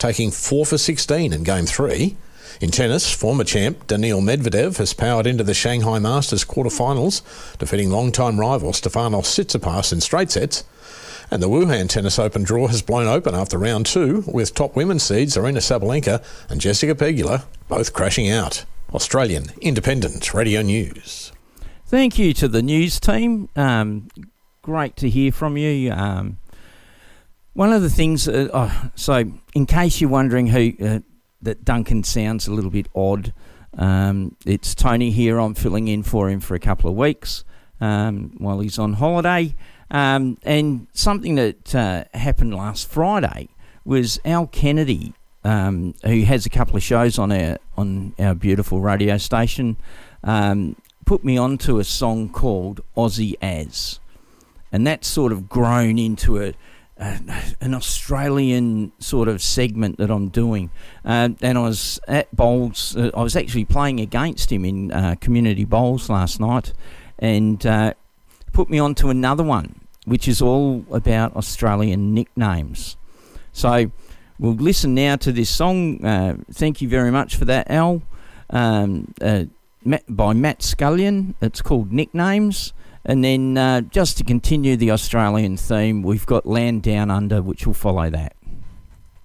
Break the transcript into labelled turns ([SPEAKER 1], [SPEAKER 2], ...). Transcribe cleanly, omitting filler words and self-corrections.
[SPEAKER 1] taking 4 for 16 in Game 3. In tennis, former champ Daniil Medvedev has powered into the Shanghai Masters quarterfinals, defeating long-time rival Stefanos Tsitsipas in straight sets. And the Wuhan Tennis Open draw has blown open after round 2, with top women's seeds Aryna Sabalenka and Jessica Pegula both crashing out. Australian Independent Radio News.
[SPEAKER 2] Thank you to the news team. Great to hear from you. One of the things, so in case you're wondering who that Duncan sounds a little bit odd, it's Tony here. I'm filling in for him for a couple of weeks while he's on holiday. And something that happened last Friday was Al Kennedy, who has a couple of shows on our beautiful radio station, put me onto a song called Aussie As, and that's sort of grown into an Australian sort of segment that I'm doing. And I was at bowls. I was actually playing against him in community bowls last night, and put me onto another one, which is all about Australian nicknames. So we'll listen now to this song. Thank you very much for that, Al. By Matt Scullion. It's called Nicknames. And then just to continue the Australian theme, we've got Land Down Under, which will follow that.